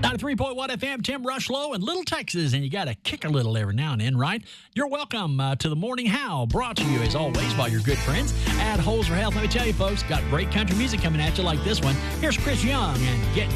93.1 FM, Tim Rushlow in Little Texas, and you got to kick a little every now and then, right? You're welcome to the Morning How, brought to you, as always, by your good friends at Holes for Health. Let me tell you, folks, got great country music coming at you like this one. Here's Chris Young and Getting